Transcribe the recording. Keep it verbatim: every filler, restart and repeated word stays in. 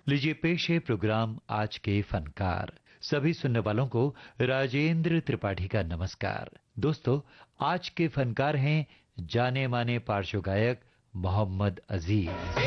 लीजिए पेश है प्रोग्राम आज के फनकार। सभी सुनने वालों को राजेंद्र त्रिपाठी का नमस्कार। दोस्तों, आज के फनकार हैं जाने माने पार्श्व गायक मोहम्मद अजीज।